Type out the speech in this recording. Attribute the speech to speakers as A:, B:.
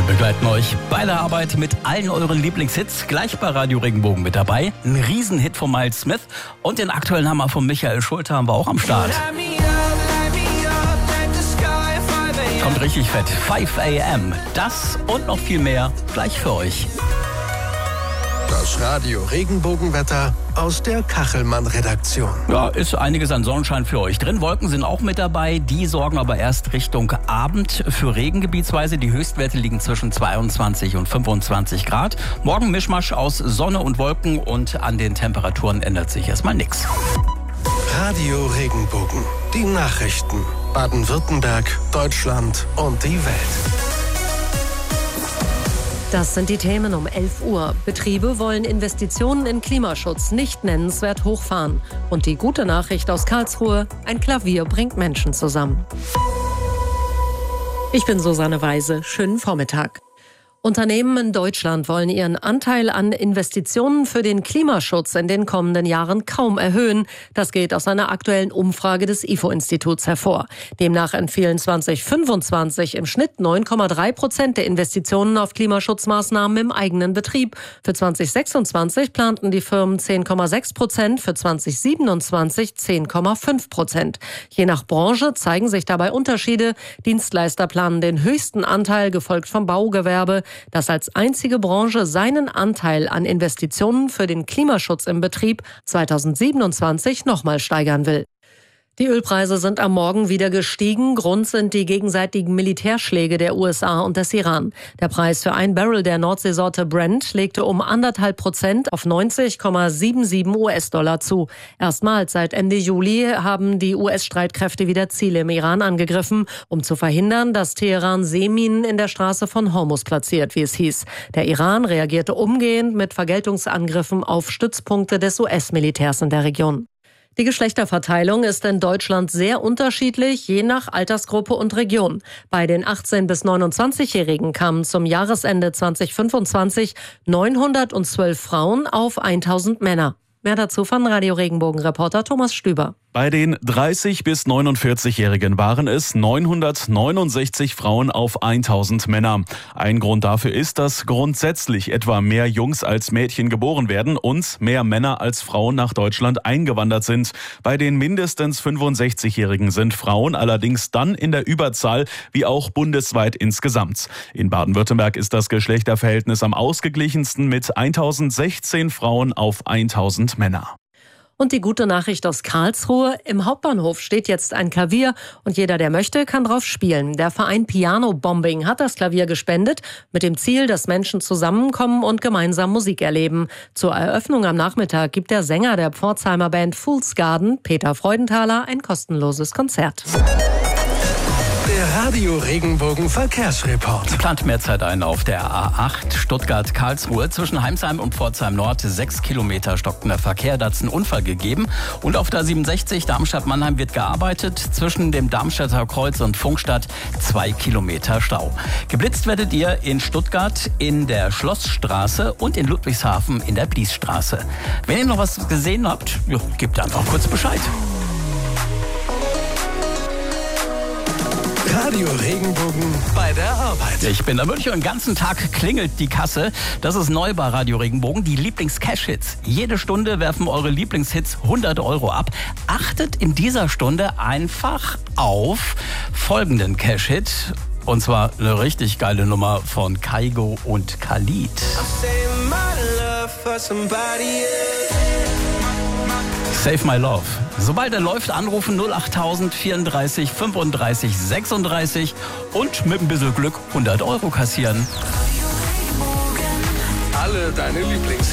A: begleiten euch bei der Arbeit mit allen euren Lieblingshits. Gleich bei Radio Regenbogen mit dabei. Ein Riesenhit von Miles Smith. Und den aktuellen Hammer von Michael Schulte haben wir auch am Start. Kommt richtig fett. 5 a.m. Das und noch viel mehr gleich für euch.
B: Das Radio Regenbogenwetter aus der Kachelmann-Redaktion.
A: Ja, ist einiges an Sonnenschein für euch drin. Wolken sind auch mit dabei. Die sorgen aber erst Richtung Abend für Regen gebietsweise. Die Höchstwerte liegen zwischen 22 und 25 Grad. Morgen Mischmasch aus Sonne und Wolken und an den Temperaturen ändert sich erstmal nichts.
B: Radio Regenbogen. Die Nachrichten. Baden-Württemberg, Deutschland und die Welt.
C: Das sind die Themen um 11 Uhr. Betriebe wollen Investitionen in Klimaschutz nicht nennenswert hochfahren. Und die gute Nachricht aus Karlsruhe: ein Klavier bringt Menschen zusammen. Ich bin Susanne Weise. Schönen Vormittag. Unternehmen in Deutschland wollen ihren Anteil an Investitionen für den Klimaschutz in den kommenden Jahren kaum erhöhen. Das geht aus einer aktuellen Umfrage des IFO-Instituts hervor. Demnach entfielen 2025 im Schnitt 9,3% der Investitionen auf Klimaschutzmaßnahmen im eigenen Betrieb. Für 2026 planten die Firmen 10,6%, für 2027 10,5%. Je nach Branche zeigen sich dabei Unterschiede. Dienstleister planen den höchsten Anteil, gefolgt vom Baugewerbe, das als einzige Branche seinen Anteil an Investitionen für den Klimaschutz im Betrieb 2027 nochmal steigern will. Die Ölpreise sind am Morgen wieder gestiegen. Grund sind die gegenseitigen Militärschläge der USA und des Iran. Der Preis für ein Barrel der Nordseesorte Brent legte um 1,5% auf 90,77 US-Dollar zu. Erstmals seit Ende Juli haben die US-Streitkräfte wieder Ziele im Iran angegriffen, um zu verhindern, dass Teheran Seeminen in der Straße von Hormuz platziert, wie es hieß. Der Iran reagierte umgehend mit Vergeltungsangriffen auf Stützpunkte des US-Militärs in der Region. Die Geschlechterverteilung ist in Deutschland sehr unterschiedlich, je nach Altersgruppe und Region. Bei den 18- bis 29-Jährigen kamen zum Jahresende 2025 912 Frauen auf 1000 Männer. Mehr dazu von Radio Regenbogen-Reporter Thomas Stüber.
D: Bei den 30- bis 49-Jährigen waren es 969 Frauen auf 1000 Männer. Ein Grund dafür ist, dass grundsätzlich etwa mehr Jungs als Mädchen geboren werden und mehr Männer als Frauen nach Deutschland eingewandert sind. Bei den mindestens 65-Jährigen sind Frauen allerdings dann in der Überzahl, wie auch bundesweit insgesamt. In Baden-Württemberg ist das Geschlechterverhältnis am ausgeglichensten mit 1016 Frauen auf 1000 Männer.
C: Und die gute Nachricht aus Karlsruhe: im Hauptbahnhof steht jetzt ein Klavier und jeder, der möchte, kann drauf spielen. Der Verein Piano Bombing hat das Klavier gespendet, mit dem Ziel, dass Menschen zusammenkommen und gemeinsam Musik erleben. Zur Eröffnung am Nachmittag gibt der Sänger der Pforzheimer Band Fool's Garden, Peter Freudenthaler, ein kostenloses Konzert.
B: Der Radio Regenbogen Verkehrsreport.
A: Plant mehr Zeit ein auf der A8 Stuttgart-Karlsruhe. Zwischen Heimsheim und Pforzheim Nord 6 Kilometer stockender Verkehr. Da hat es einen Unfall gegeben. Und auf der 67 Darmstadt-Mannheim wird gearbeitet. Zwischen dem Darmstädter Kreuz und Funkstadt 2 Kilometer Stau. Geblitzt werdet ihr in Stuttgart in der Schlossstraße und in Ludwigshafen in der Bliesstraße. Wenn ihr noch was gesehen habt, gebt einfach kurz Bescheid.
B: Radio Regenbogen bei der Arbeit.
A: Ich bin der München und den ganzen Tag klingelt die Kasse. Das ist neu bei Radio Regenbogen, die Lieblings-Cash-Hits. Jede Stunde werfen eure Lieblingshits 100 € ab. Achtet in dieser Stunde einfach auf folgenden Cash-Hit. Und zwar eine richtig geile Nummer von Kygo und Khalid. Save My Love. Sobald er läuft, anrufen 08000 34 35 36 und mit ein bisschen Glück 100 € kassieren.
B: Alle deine Lieblingshits.